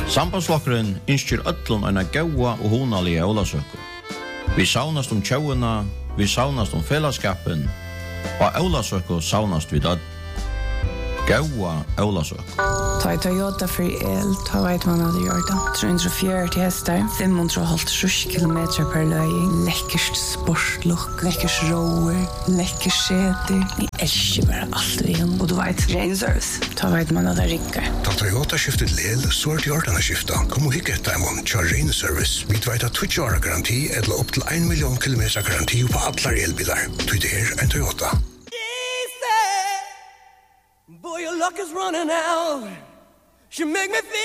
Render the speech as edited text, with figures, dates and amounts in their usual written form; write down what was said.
Sambandsflokkurin ynskir öllum eina góða og hugnalige ólavsøku. Vi saunast tjóuna, vi saunast felaskapin, og ólavsøku saunast við öll. Góða ólavsøku. Ta i Toyota for el, ta vet man hadde gjort det. 340 hester, 550 kilometer per løy, lekkert sportlook, lekkert roer, lekkert skjeter. Jeg elsker bare alt vi om. Og du vet, ren service, ta vet man hadde rikker. Da Toyota skiftet lel, så det gjort denne skiftet. Kom og hikke etter om kjør ren service. Vi vet at 20 år garanti, eller opp til 1 million kilometer garanti på alle elbiler. Du det en Toyota. Boy, your luck is running out. You make me feel